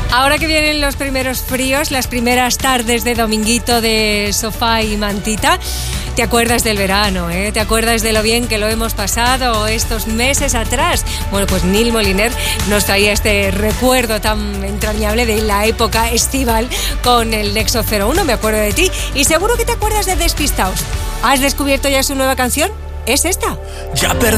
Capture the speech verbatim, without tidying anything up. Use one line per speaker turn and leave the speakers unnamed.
Ahora que vienen los primeros fríos, las primeras tardes de dominguito de sofá y mantita, te acuerdas del verano, ¿eh? Te acuerdas de lo bien que lo hemos pasado estos meses atrás. Bueno, pues Neil Moliner nos traía este recuerdo tan entrañable de la época estival con el Nexo cero uno, me acuerdo de ti. Y seguro que te acuerdas de Despistaos. ¿Has descubierto ya su nueva canción? ¿Es esta?
Ya perdí